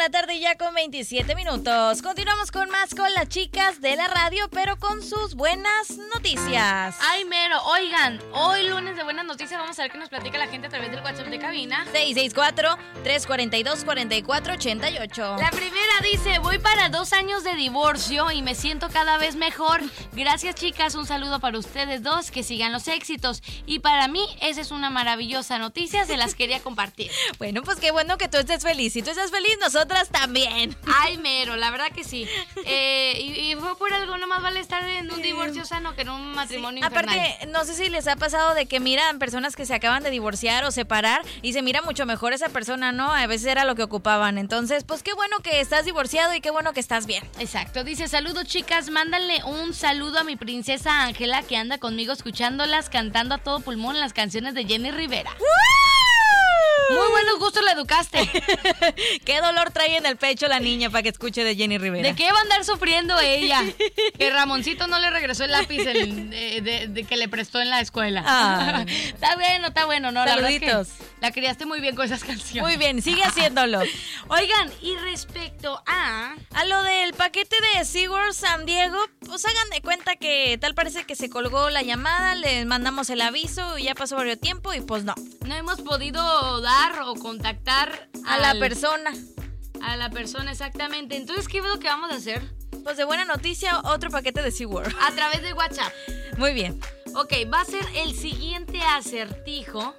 la tarde ya con 27 minutos. Continuamos con más con las chicas de la radio, pero con sus buenas noticias. Ay, mero, oigan, hoy lunes de buenas noticias vamos a ver qué nos platica la gente a través del WhatsApp de cabina. 664-342-4488. La primera dice, voy para 2 años de divorcio y me siento cada vez mejor. Gracias, chicas, un saludo para ustedes dos, que sigan los éxitos. Y para mí, esa es una maravillosa noticia, se las quería compartir. Bueno, pues qué bueno que tú estés feliz. Si tú estás feliz, nosotras también. Ay, mero, la verdad que sí. Y fue por algo, nomás vale estar en un divorcio sano que en un matrimonio infernal. Aparte, no sé si les ha pasado de que miran personas que se acaban de divorciar o separar y se mira mucho mejor esa persona, ¿no? A veces era lo que ocupaban. Entonces, pues qué bueno que estás divorciado y qué bueno que estás bien. Exacto, dice, saludos chicas, mándale un saludo a mi princesa Ángela que anda conmigo escuchándolas, cantando a todo pulmón las canciones de Jenny Rivera. Muy buenos gustos la educaste. Qué dolor trae en el pecho la niña para que escuche de Jenny Rivera. ¿De qué va a andar sufriendo ella? Que Ramoncito no le regresó el lápiz de que le prestó en la escuela. Ah. Está bueno, no, Saluditos. la verdad es que la criaste muy bien con esas canciones. Muy bien, sigue haciéndolo. Oigan, y respecto a lo del paquete de SeaWorld San Diego, pues hagan de cuenta que tal parece que se colgó la llamada, les mandamos el aviso y ya pasó varios tiempo y pues no hemos podido dar o contactar a la persona. A la persona, exactamente. Entonces, ¿qué es lo que vamos a hacer? Pues de buena noticia, otro paquete de SeaWorld. A través de WhatsApp. Muy bien. Ok, va a ser el siguiente acertijo.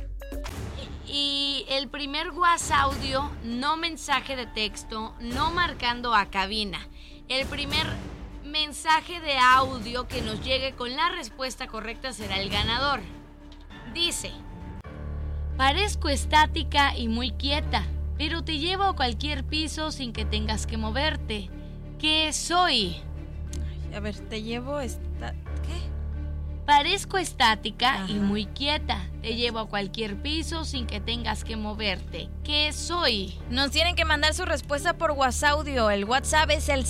Y el primer WhatsApp audio, no mensaje de texto, no marcando a cabina. El primer mensaje de audio que nos llegue con la respuesta correcta será el ganador. Dice: parezco estática y muy quieta, pero te llevo a cualquier piso sin que tengas que moverte. ¿Qué soy? A ver, te llevo ¿qué? Parezco estática. Ajá. Y muy quieta. Te llevo a cualquier piso sin que tengas que moverte. ¿Qué soy? Nos tienen que mandar su respuesta por WhatsApp audio. El WhatsApp es el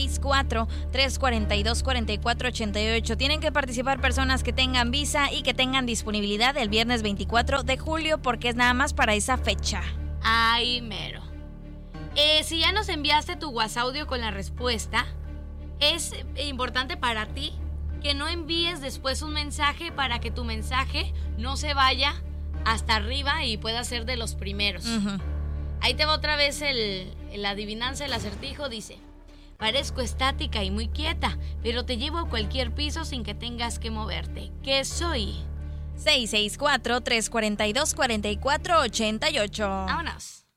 664-342-4488. Tienen que participar personas que tengan visa y que tengan disponibilidad el viernes 24 de julio porque es nada más para esa fecha. Ay, mero. Si ya nos enviaste tu WhatsApp audio con la respuesta, es importante para ti que no envíes después un mensaje para que tu mensaje no se vaya hasta arriba y pueda ser de los primeros. Uh-huh. Ahí te va otra vez la adivinanza, el acertijo. Dice: parezco estática y muy quieta, pero te llevo a cualquier piso sin que tengas que moverte. ¿Qué soy? 664-342-4488. Vámonos.